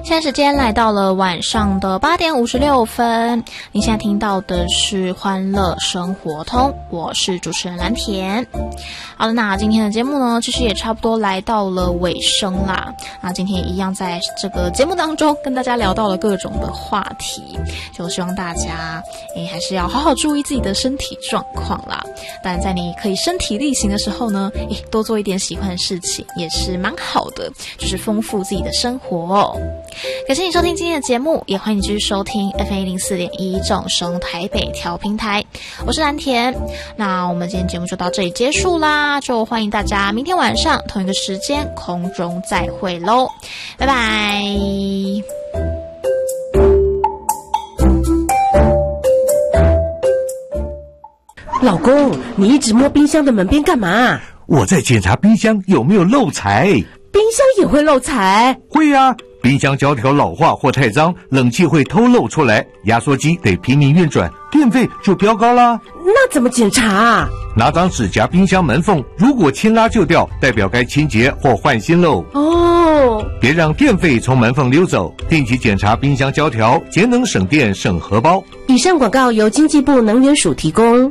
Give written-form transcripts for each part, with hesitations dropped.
现在时间来到了晚上的8点56分，您现在听到的是欢乐生活通，我是主持人蓝田。好的，那今天的节目呢，其实也差不多来到了尾声啦。那今天也一样在这个节目当中跟大家聊到了各种的话题，就希望大家还是要好好注意自己的身体状况啦。但在你可以身体力行的时候呢，多做一点喜欢的事情也是蛮好的，就是丰富自己的生活哦。感谢你收听今天的节目，也欢迎你继续收听 FM104.1 正声台北调频台，我是蓝田。那我们今天节目就到这里结束啦，就欢迎大家明天晚上同一个时间空中再会咯，拜拜。 老公，你一直摸冰箱的门边干嘛？ 我在检查冰箱有没有漏财。 冰箱也会漏财？ 会啊，冰箱胶条老化或太脏，冷气会偷漏出来，压缩机得拼命运转，电费就飙高啦。 那怎么检查啊？ 拿张纸夹冰箱门缝，如果轻拉就掉，代表该清洁或换新喽。 哦， 别让电费从门缝溜走，定期检查冰箱胶条，节能省电省荷包。 以上广告由经济部能源署提供。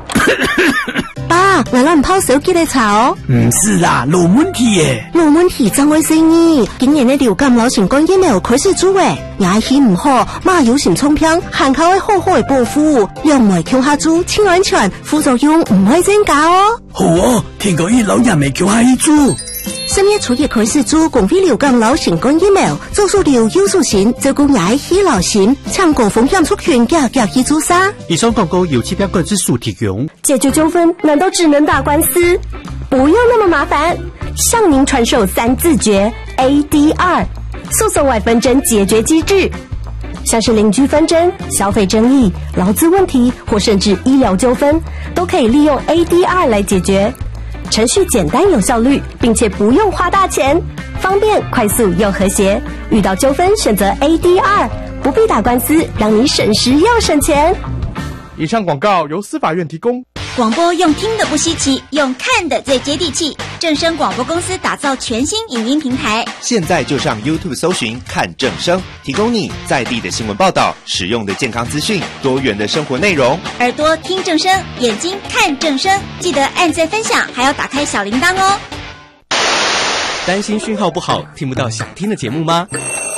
爸，我让泡手机来炒。 不是啦，有问题耶。 有问题怎回事呢？今年的流感流行感染有开始做诶，牙齿唔好，马有先冲偏，含口会好好的保护，用袂强下猪，清安全，副作用唔会增加哦。 好哦，听讲伊老人未强下伊猪。 深夜除也开始做共非流感流行感染苗，做数流优素型，做公牙齿流行，抢购风险出拳加去做啥？ 以上广告由期标管制署提供。 解决纠纷难道只能打官司？不用那么麻烦，向您传授3字诀 ADR， 诉讼外纷争解决机制。像是邻居纷争、消费争议、劳资问题或甚至医疗纠纷，都可以利用 ADR 来解决。程序简单有效率，并且不用花大钱，方便快速又和谐。遇到纠纷选择 ADR， 不必打官司，让你省时又省钱。 以上广告由司法院提供。 广播用听的不稀奇，用看的最接地气。正声广播公司打造全新影音平台， 现在就上 YouTube 搜寻看正声，提供你在地的新闻报道、实用的健康资讯、多元的生活内容。 耳朵听正声，眼睛看正声，记得按赞分享，还要打开小铃铛哦。 担心讯号不好，听不到想听的节目吗？